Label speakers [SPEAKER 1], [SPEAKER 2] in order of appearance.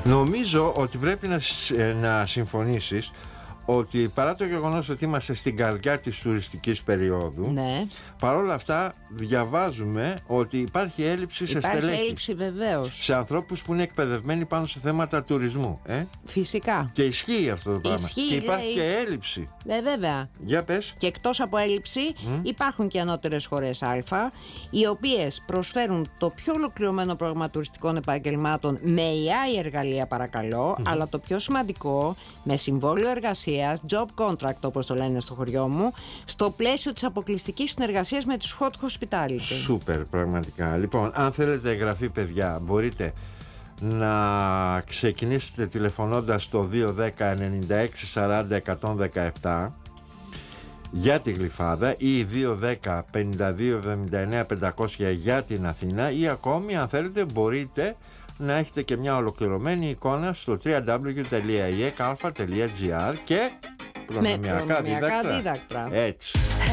[SPEAKER 1] Νομίζω ότι πρέπει να συμφωνήσεις ότι παρά το γεγονός ότι είμαστε στην καρδιά της τουριστικής περίοδου,
[SPEAKER 2] Ναι.
[SPEAKER 1] παρόλα αυτά διαβάζουμε ότι υπάρχει έλλειψη σε στελέχη.
[SPEAKER 2] Υπάρχει έλλειψη, βεβαίως.
[SPEAKER 1] Σε ανθρώπους που είναι εκπαιδευμένοι πάνω σε θέματα τουρισμού.
[SPEAKER 2] Φυσικά.
[SPEAKER 1] Και ισχύει αυτό το πράγμα.
[SPEAKER 2] Ισχύει,
[SPEAKER 1] και υπάρχει
[SPEAKER 2] λέει.
[SPEAKER 1] και έλλειψη.
[SPEAKER 2] Βέβαια.
[SPEAKER 1] Για πες.
[SPEAKER 2] Και εκτός από έλλειψη, υπάρχουν και ανώτερες χώρες Α, οι οποίες προσφέρουν το πιο ολοκληρωμένο πρόγραμμα τουριστικών επαγγελμάτων με AI εργαλεία, παρακαλώ, αλλά το πιο σημαντικό, με συμβόλαιο εργασίας, job contract όπως το λένε στο χωριό μου, στο πλαίσιο της αποκλειστικής συνεργασίας με τους hot hospitality.
[SPEAKER 1] Σούπερ, πραγματικά. Λοιπόν, αν θέλετε εγγραφή, παιδιά, μπορείτε να ξεκινήσετε τηλεφωνώντας στο 210 96 40 117 για τη Γλυφάδα ή 210 52 79 500 για την Αθήνα, ή ακόμη αν θέλετε μπορείτε να έχετε και μια ολοκληρωμένη εικόνα στο www.ekalfa.gr και προνομιακά δίδακτρα.
[SPEAKER 2] δίδακτρα.
[SPEAKER 1] Έτσι.